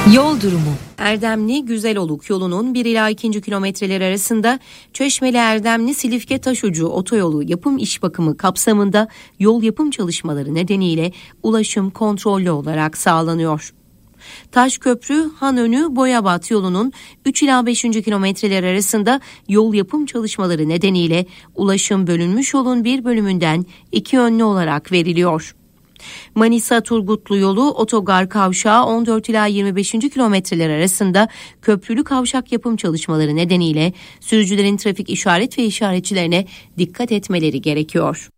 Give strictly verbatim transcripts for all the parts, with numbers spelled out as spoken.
Yol durumu. Erdemli Güzeloluk yolunun bir ila ikinci kilometreler arasında Çeşmeli Erdemli Silifke Taşucu otoyolu yapım iş bakımı kapsamında yol yapım çalışmaları nedeniyle ulaşım kontrollü olarak sağlanıyor. Taşköprü Hanönü Boyabat yolunun üç ila beşinci kilometreler arasında yol yapım çalışmaları nedeniyle ulaşım bölünmüş yolun bir bölümünden iki yönlü olarak veriliyor. Manisa Turgutlu yolu otogar kavşağı on dört ila yirmi beşinci kilometreler arasında köprülü kavşak yapım çalışmaları nedeniyle sürücülerin trafik işaret ve işaretçilerine dikkat etmeleri gerekiyor.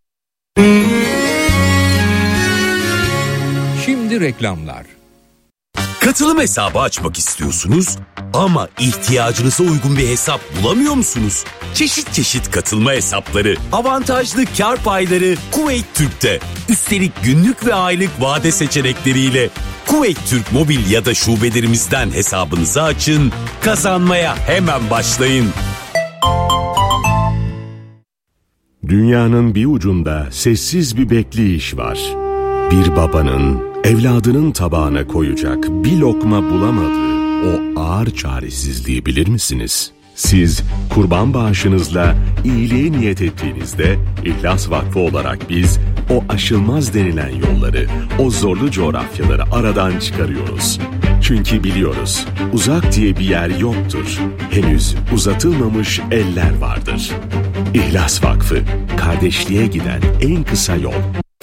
Şimdi reklamlar. Katılım hesabı açmak istiyorsunuz ama ihtiyacınıza uygun bir hesap bulamıyor musunuz? Çeşit çeşit katılma hesapları, avantajlı kar payları Kuveyt Türk'te. Üstelik günlük ve aylık vade seçenekleriyle Kuveyt Türk mobil ya da şubelerimizden hesabınızı açın, kazanmaya hemen başlayın. Dünyanın bir ucunda sessiz bir bekleyiş var. Bir babanın evladının tabağına koyacak bir lokma bulamadığı o ağır çaresizliği bilir misiniz? Siz kurban bağışınızla iyiliğe niyet ettiğinizde İhlas Vakfı olarak biz o aşılmaz denilen yolları, o zorlu coğrafyaları aradan çıkarıyoruz. Çünkü biliyoruz, uzak diye bir yer yoktur. Henüz uzatılmamış eller vardır. İhlas Vakfı, kardeşliğe giden en kısa yol.